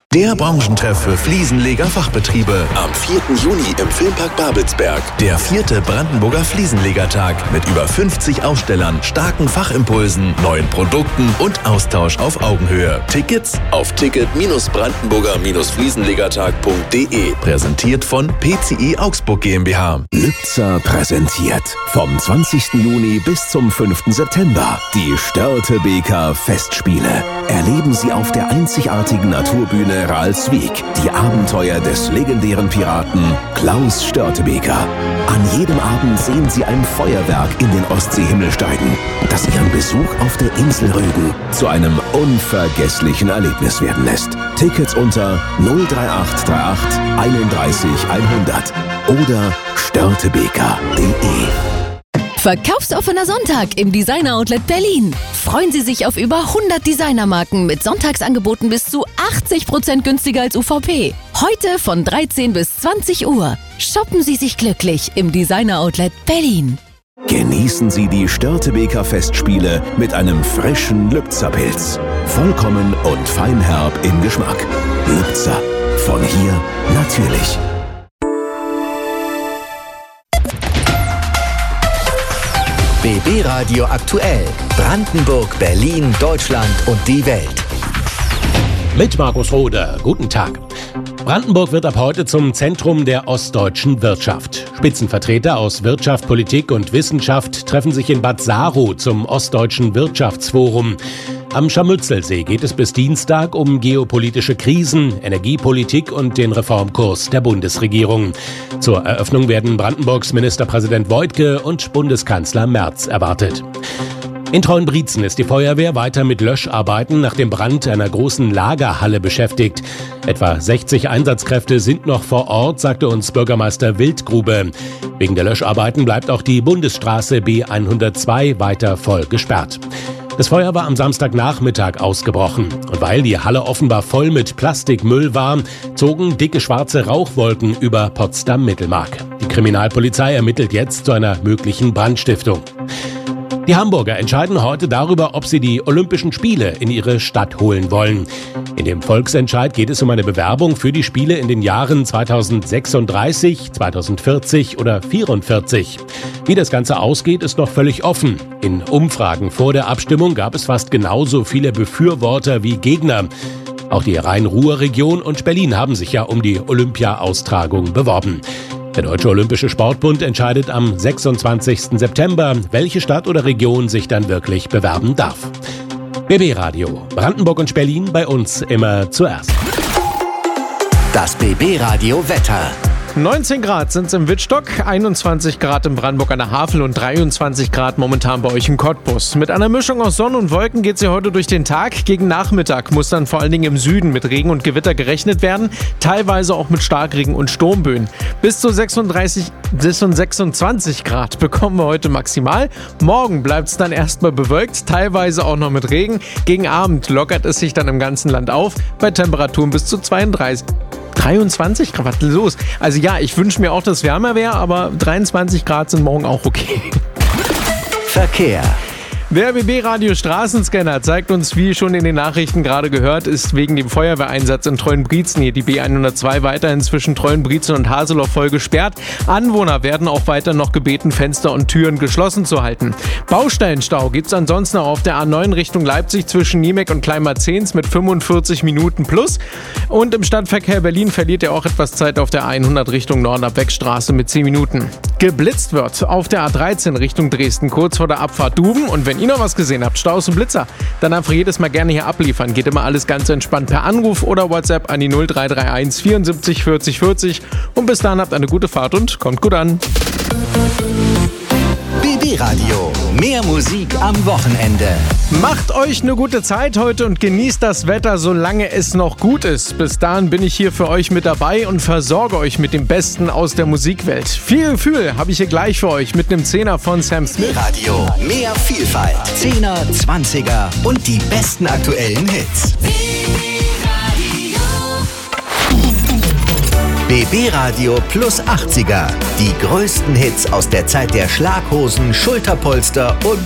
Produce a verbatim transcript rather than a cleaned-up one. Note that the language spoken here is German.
Der Branchentreff für Fliesenleger-Fachbetriebe am vierten Juni im Filmpark Babelsberg. Der vierte Brandenburger Fliesenlegertag mit über fünfzig Ausstellern, starken Fachimpulsen, neuen Produkten und Austausch auf Augenhöhe. Tickets auf ticket brandenburger fliesenlegertag punkt de. Präsentiert von P C I Augsburg GmbH. Lübzer präsentiert vom zwanzigsten Juni bis zum fünften September die Störtebeker Festspiele. Erleben Sie auf der einzigartigen Naturbühne Ralswiek die Abenteuer des legendären Piraten Klaus Störtebeker. An jedem Abend sehen Sie ein Feuerwerk in den Ostseehimmel steigen, das Ihren Besuch auf der Insel Rügen zu einem unvergesslichen Erlebnis werden lässt. Tickets unter null drei acht drei acht einunddreißig hundert oder störtebeker punkt de. Verkaufsoffener Sonntag im Designer Outlet Berlin. Freuen Sie sich auf über hundert Designermarken mit Sonntagsangeboten bis zu achtzig Prozent günstiger als U V P. Heute von dreizehn bis zwanzig Uhr. Shoppen Sie sich glücklich im Designer Outlet Berlin. Genießen Sie die Störtebeker Festspiele mit einem frischen Lübzer Pilz. Vollkommen und feinherb im Geschmack. Lübzer. Von hier natürlich. B B Radio aktuell. Brandenburg, Berlin, Deutschland und die Welt. Mit Markus Rode. Guten Tag. Brandenburg wird ab heute zum Zentrum der ostdeutschen Wirtschaft. Spitzenvertreter aus Wirtschaft, Politik und Wissenschaft treffen sich in Bad Saro zum Ostdeutschen Wirtschaftsforum. Am Scharmützelsee geht es bis Dienstag um geopolitische Krisen, Energiepolitik und den Reformkurs der Bundesregierung. Zur Eröffnung werden Brandenburgs Ministerpräsident Woidke und Bundeskanzler Merz erwartet. In Treuenbrietzen ist die Feuerwehr weiter mit Löscharbeiten nach dem Brand einer großen Lagerhalle beschäftigt. Etwa sechzig Einsatzkräfte sind noch vor Ort, sagte uns Bürgermeister Wildgrube. Wegen der Löscharbeiten bleibt auch die Bundesstraße B hundertzwei weiter voll gesperrt. Das Feuer war am Samstagnachmittag ausgebrochen. Und weil die Halle offenbar voll mit Plastikmüll war, zogen dicke schwarze Rauchwolken über Potsdam-Mittelmark. Die Kriminalpolizei ermittelt jetzt zu einer möglichen Brandstiftung. Die Hamburger entscheiden heute darüber, ob sie die Olympischen Spiele in ihre Stadt holen wollen. In dem Volksentscheid geht es um eine Bewerbung für die Spiele in den Jahren zweitausendsechsunddreißig, zweitausendvierzig oder vierundvierzig. Wie das Ganze ausgeht, ist noch völlig offen. In Umfragen vor der Abstimmung gab es fast genauso viele Befürworter wie Gegner. Auch die Rhein-Ruhr-Region und Berlin haben sich ja um die Olympia-Austragung beworben. Der Deutsche Olympische Sportbund entscheidet am sechsundzwanzigsten September, welche Stadt oder Region sich dann wirklich bewerben darf. B B Radio, Brandenburg und Berlin, bei uns immer zuerst. Das B B Radio Wetter. neunzehn Grad sind es im Wittstock, einundzwanzig Grad in Brandenburg an der Havel und dreiundzwanzig Grad momentan bei euch in Cottbus. Mit einer Mischung aus Sonne und Wolken geht es hier heute durch den Tag. Gegen Nachmittag muss dann vor allen Dingen im Süden mit Regen und Gewitter gerechnet werden, teilweise auch mit Starkregen und Sturmböen. Bis zu sechsunddreißig bis sechsundzwanzig Grad bekommen wir heute maximal. Morgen bleibt es dann erstmal bewölkt, teilweise auch noch mit Regen. Gegen Abend lockert es sich dann im ganzen Land auf, bei Temperaturen bis zu zweiunddreißig. dreiundzwanzig Grad, was ist los? Also ja, ich wünsche mir auch, dass es wärmer wäre, aber dreiundzwanzig Grad sind morgen auch okay. Verkehr. Der B B-Radio Straßenscanner zeigt uns, wie schon in den Nachrichten gerade gehört, ist wegen dem Feuerwehreinsatz in Treuenbrietzen hier die B hundertzwei weiterhin zwischen Treuenbrietzen und Haseloff voll gesperrt. Anwohner werden auch weiter noch gebeten, Fenster und Türen geschlossen zu halten. Baustellenstau gibt es ansonsten auch auf der A neun Richtung Leipzig zwischen Niemek und Kleinmarzens mit fünfundvierzig Minuten plus. Und im Stadtverkehr Berlin verliert ihr auch etwas Zeit auf der hundert Richtung Nordabwegstraße mit zehn Minuten. Geblitzt wird auf der A dreizehn Richtung Dresden kurz vor der Abfahrt Duben. Und wenn ihr noch was gesehen habt, Staus und Blitzer, dann einfach jedes Mal gerne hier abliefern. Geht immer alles ganz entspannt per Anruf oder WhatsApp an die null drei drei eins vierundsiebzig vierzig vierzig. Und bis dahin habt eine gute Fahrt und kommt gut an. B B Radio. Mehr Musik am Wochenende. Macht euch eine gute Zeit heute und genießt das Wetter, solange es noch gut ist. Bis dahin bin ich hier für euch mit dabei und versorge euch mit dem Besten aus der Musikwelt. Viel Gefühl habe ich hier gleich für euch mit einem Zehner von Sam Smith. Radio. Mehr Vielfalt. Zehner, Zwanziger und die besten aktuellen Hits. B B Radio Plus achtziger. Die größten Hits aus der Zeit der Schlaghosen, Schulterpolster und